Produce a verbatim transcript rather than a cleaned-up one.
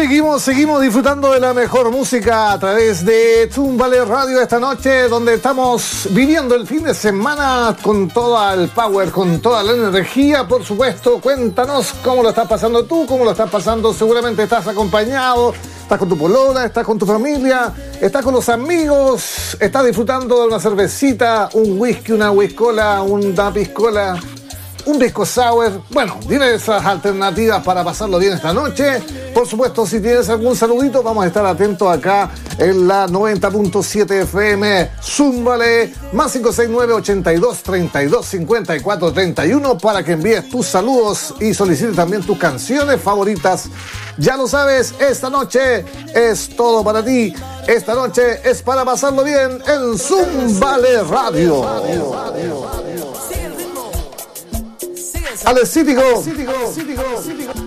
seguimos, seguimos disfrutando de la mejor música a través de Túmbale Radio esta noche, donde estamos viviendo el fin de semana con todo el power, con toda la energía, por supuesto. Cuéntanos cómo lo estás pasando tú, cómo lo estás pasando. Seguramente estás acompañado, estás con tu polola, estás con tu familia, estás con los amigos, estás disfrutando de una cervecita, un whisky, una whiskola, una piscola, un disco sour. Bueno, diversas alternativas para pasarlo bien esta noche. Por supuesto, si tienes algún saludito, vamos a estar atentos acá en la noventa punto siete F M. Zúmbale, más cinco seis nueve, ochenta y dos, treinta y dos, cincuenta y cuatro, treinta y uno para que envíes tus saludos y solicites también tus canciones favoritas. Ya lo sabes, esta noche es todo para ti. Esta noche es para pasarlo bien en Zúmbale Radio. Al cítico.